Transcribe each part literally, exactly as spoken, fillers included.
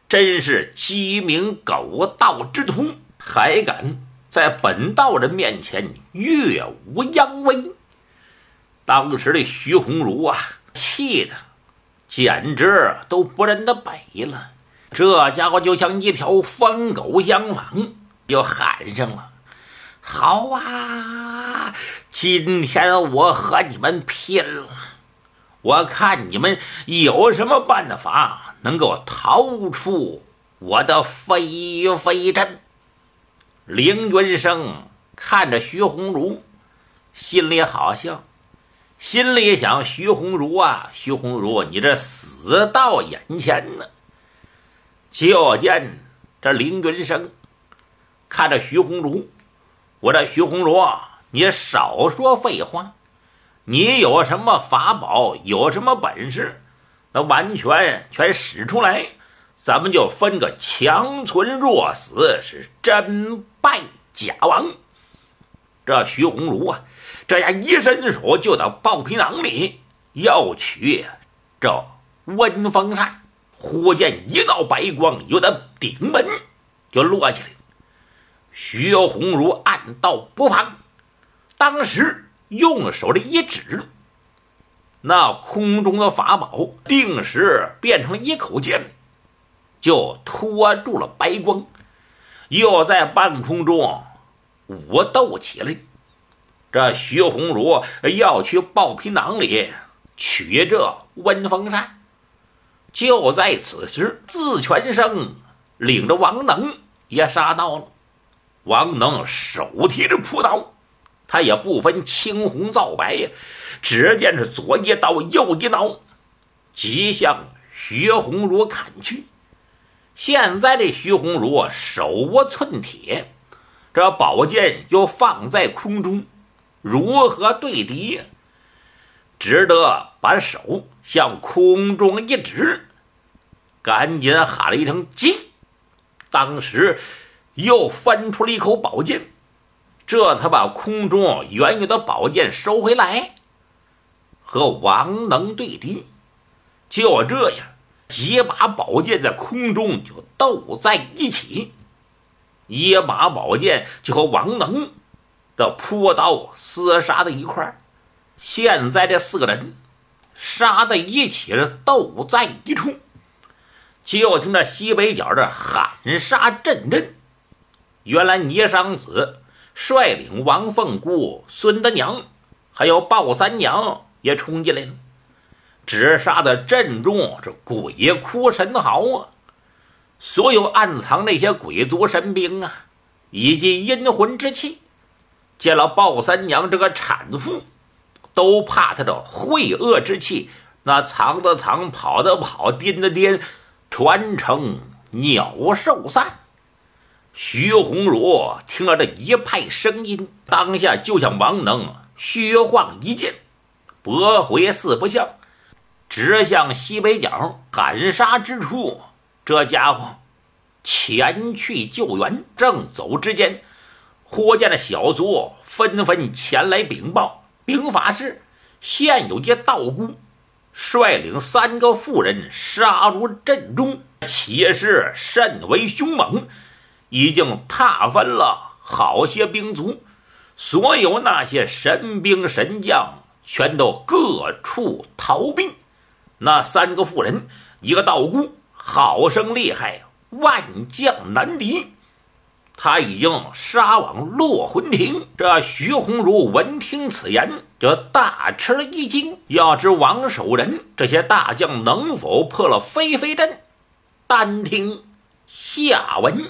真是鸡鸣狗盗之徒，还敢在本道人面前越无扬威。当时的徐鸿儒啊，气的简直都不认得北了。这家伙就像一条疯狗相仿，又喊上了：好啊，今天我和你们拼了！我看你们有什么办法能够逃出我的飞飞阵。凌云生看着徐鸿儒，心里好笑，心里想：徐鸿儒啊，徐鸿儒，你这死到眼前呢。就见这凌云生看着徐鸿儒，我这徐鸿儒，你少说废话，你有什么法宝，有什么本事，那完全全使出来，咱们就分个强存弱死，是真败假亡。这徐鸿儒啊，这样一伸手就到豹皮囊里要取这温风扇，忽见一道白光由那顶门就落下来。徐鸿儒暗道不防，当时用手的一指，那空中的法宝定时变成了一口剑，就拖住了白光，又在半空中舞斗起来。这徐鸿儒要去豹皮囊里取这温风扇，就在此时，自全生领着王能也杀到了。王能手提着朴刀，他也不分青红皂白呀，只见是左一刀右一刀，即向徐鸿儒砍去。现在这徐鸿儒手握寸铁，这宝剑又放在空中，如何对敌？只得把手向空中一指，赶紧喊了一声急，当时又翻出了一口宝剑，这他把空中原有的宝剑收回来，和王能对敌。就这样，几把宝剑在空中就斗在一起，一把宝剑就和王能的朴刀厮杀在一块儿。现在这四个人杀在一起，是斗在一处。就听着西北角的喊杀阵阵，原来倪商子率领王凤姑、孙德娘还有鲍三娘也冲进来了，只杀的阵中是鬼哭神嚎啊！所有暗藏那些鬼族神兵啊，以及阴魂之气，见了鲍三娘这个产妇，都怕她的晦恶之气，那藏的藏，跑的跑，颠的颠，传成鸟兽散。徐鸿儒听了这一派声音，当下就向王能虚晃一剑，驳回四不像，直向西北角喊杀之处。这家伙前去救援，正走之间，忽见了小卒纷纷前来禀报，禀法是现有一道姑率领三个妇人杀入阵中，气势甚为凶猛，已经踏翻了好些兵卒，所有那些神兵神将全都各处逃避。那三个妇人，一个道姑，好生厉害，万将难敌，他已经杀往落魂亭。这徐鸿儒闻听此言，就大吃了一惊，要知王守仁这些大将能否破了飞飞阵，单听下文。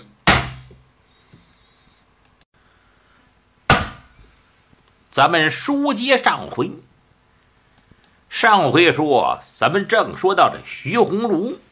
咱们书接上回，上回说咱们正说到这徐鸿儒